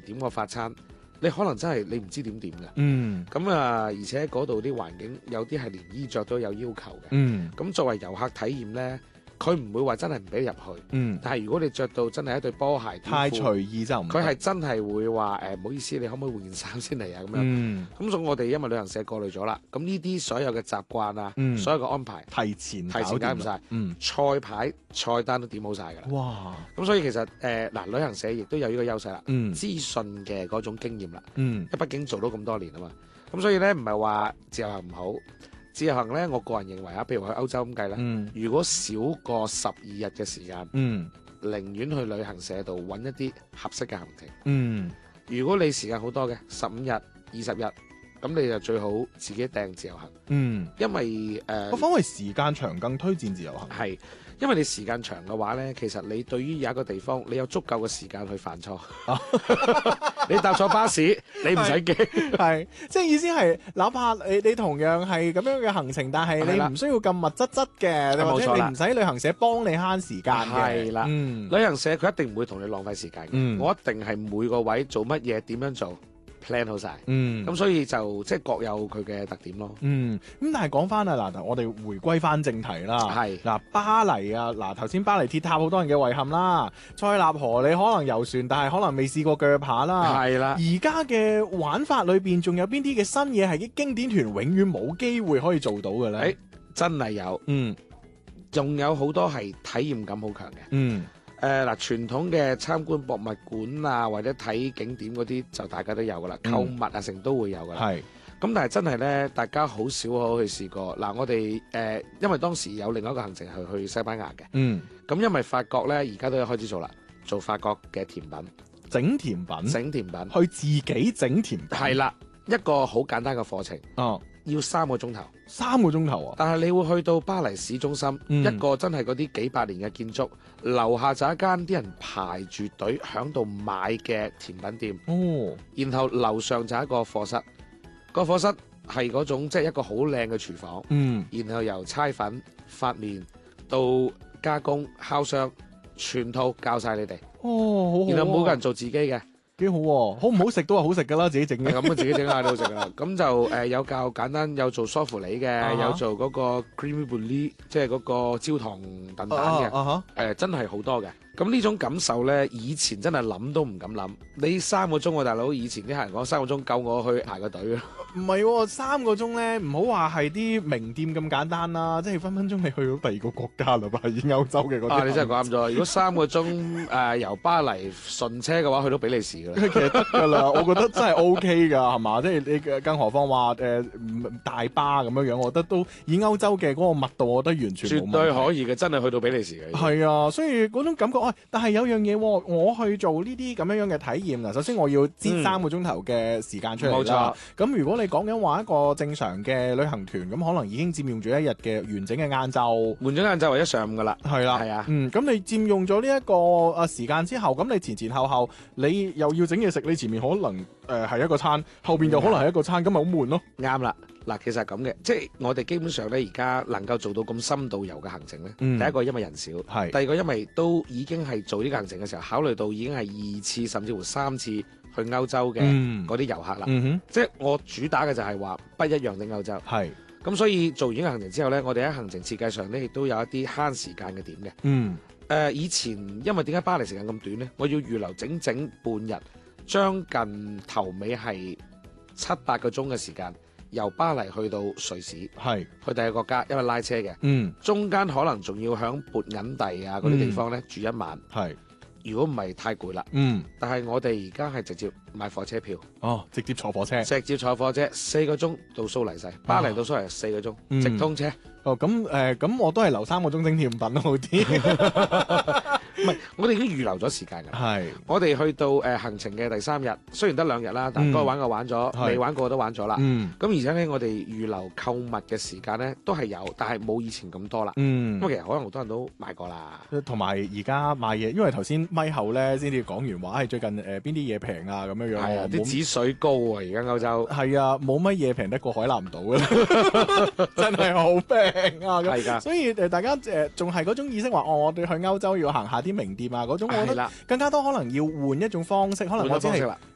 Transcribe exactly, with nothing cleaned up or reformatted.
點個法餐，你可能真係你唔知點點嘅。 嗯咁啊，而且嗰度啲環境有啲係連衣着都有要求嘅。 嗯咁作為遊客體驗呢，佢唔會話真係唔俾你入去。 嗯， 但係如果你着到真係一對波鞋， 太短褲隨意就唔得。 佢係真係會話誒唔好意思，你可唔可以換件衫先嚟啊？咁樣。 嗯咁所以我哋因為旅行社過濾咗啦，咁呢啲所有嘅習慣啊， 嗯所有嘅安排， 提前提前搞唔晒， 嗯， 菜牌菜單都點好晒㗎啦。 哇， 咁所以其實誒嗱、旅行社亦都有呢個優勢啦， 嗯資訊嘅嗰種經驗啦， 嗯因為畢竟做到咁多年啊嘛。咁所以咧唔係話自由行唔好，自由行咧我個人認為啊，譬如話去歐洲咁計啦， 嗯如果少過十二日嘅時間， 嗯寧願去旅行社度揾一啲合適嘅行程。 嗯如果你時間好多嘅，十五日、二十日，咁你就最好自己訂自由行， 嗯， 因為誒。呃我反為時間長更推薦自由行。 係，因為你時間長嘅話呢，其實你對於有一個地方，你有足夠嘅時間去犯錯。你搭錯巴士，你唔使驚。 係，即係意思係，哪怕你你同樣係咁樣嘅行程，但係係啦你唔需要咁密質質嘅，或者冇錯啦你唔使旅行社幫你慳時間嘅。 係啦嗯旅行社佢一定唔會同你浪費時間嘅。 嗯我一定係每個位做乜嘢，點樣做，plan 好晒。 嗯咁所以就即係各有佢嘅特點咯。 嗯，咁但係講翻啊，嗱，我哋回歸翻正題啦。 係嗱，巴黎啊，嗱頭先巴黎鐵塔好多人嘅遺憾啦，塞納河你可能遊船，但係可能未試過鋸扒啦。 係啦， 而家嘅玩法裏邊，仲有邊啲嘅新嘢係啲經典團永遠冇機會可以做到嘅咧？ 誒真係有， 嗯仲有好多係體驗感好強嘅。 嗯誒嗱，傳統嘅參觀博物館啊，或者睇景點嗰啲就大家都有噶啦， 嗯購物啊成都會有噶啦。 係咁但係真係咧，大家好少可去試過。嗱，我哋誒、呃，因為當時有另外一個行程係去西班牙嘅， 嗯咁因為法國咧而家都有開始做啦，做法國嘅甜品， 整甜品， 整甜品去自己整甜品係啦，一個好簡單嘅課程， 哦， 要三個鐘頭， 三個鐘頭啊！ 但係你會去到巴黎市中心， 嗯一個真係嗰啲幾百年嘅建築，樓下就一間啲人排住隊響度買嘅甜品店。 哦， 然後樓上就係一個課室，個課室係嗰種即係一個好靚嘅廚房， 嗯然後由搓粉、發麵到加工、烤箱，全套教晒你哋。 哦，好好啊， 然後每個人做自己嘅， 幾好喎，好唔好食都係好食噶啦，自己整嘅。 咁啊自己整下都好食噶啦。咁就誒、呃、有教簡單，有做梳芙梨嘅， 啊哈有做嗰個 creamy brulee，即係嗰個焦糖燉蛋嘅，誒、 啊哈， 呃真係好多嘅。咁呢種感受呢，以前真係諗都唔敢諗。你三個鐘喎，大佬，以前啲客人講三個鐘夠我去排個隊啊。 唔係喎，三個鐘咧，唔好話係啲名店咁簡單啦，即係分分鐘你去到第二個國家啦吧，以歐洲嘅嗰啲。 啊！你真係講啱咗。如果三個鐘誒、呃、由巴黎順車嘅話，去到比利時㗎啦。 其實得㗎啦，我覺得真係 O K 㗎，係嘛？即係你更何況話誒唔大巴咁樣樣，我覺得都以歐洲嘅嗰個密度，我覺得完全冇問題絕對可以嘅，真係去到比利時嘅。 係啊，所以嗰種感覺，喂、但係有樣嘢喎，我去做呢啲咁樣樣嘅體驗嗱，首先我要擠三個鐘頭嘅時間出嚟啦。咁、 冇錯如果你講緊話一個正常嘅旅行團，咁可能已經佔用咗一日嘅完整嘅晏晝。 換咗晏晝或者上午㗎啦。 係啦， 係啊嗯，咁你佔用咗呢一個啊時間之後，咁你前前後後你又要整嘢食，你前面可能誒係、呃、一個餐，後邊又可能係一個餐，咁咪好悶咯。 啱啦。嗱，其實係咁嘅，即係我哋基本上咧，而家能夠做到咁深度遊嘅行程咧， 嗯第一個因為人少， 係第二個因為都已經係做呢個行程嘅時候，考慮到已經係二次甚至乎三次去歐洲嘅嗯嗰啲遊客啦。 嗯即係我主打嘅就係話不一樣的歐洲。 哼，係， 咁所以做完呢個行程之後呢，我哋喺行程設計上呢，亦都有一啲慳時間嘅點嘅。誒、 嗯以前因為點解巴黎時間咁短呢？我要預留整整半日，將近頭尾係七八個鐘嘅時間，由巴黎去到瑞士，去係， 第二個國家，因為拉車嘅， 嗯中間可能仲要響勃銀地啊嗰啲地方呢住一晚。 係， 如果唔係太攰啦， 嗯但係我哋而家係直接買火車票， 哦，直接坐火車。 直接坐火車四個鐘到蘇黎世，巴黎到蘇黎世四個鐘， 嗯直通車。 哦，咁誒，咁、我都係留三個鐘整甜品好啲。 唔係，我哋已經預留咗時間㗎啦。 係， 我哋去到誒、呃行程嘅第三日，雖然得兩日啦，但嗯該玩嘅玩咗， 係未玩過都玩咗啦。 嗯咁而且咧，我哋預留購物嘅時間咧，都係有，但係冇以前咁多啦。 嗯咁。其實可能好多人都買過啦。 同埋而家買嘢，因為頭先咪後咧先至講完話，係最近誒邊啲嘢平啊咁樣樣。 係啊，啲冇指水高啊，而家歐洲係啊，冇乜嘢平得過海南島嘅啦，真係好平啊！咁係㗎， 所以誒，大家誒仲係嗰種意識話，哦，我哋去歐洲要行下啲名店啊嗰種，我覺得係啦， 更加多可能要換一種方式，可能換我只係咗方式啦。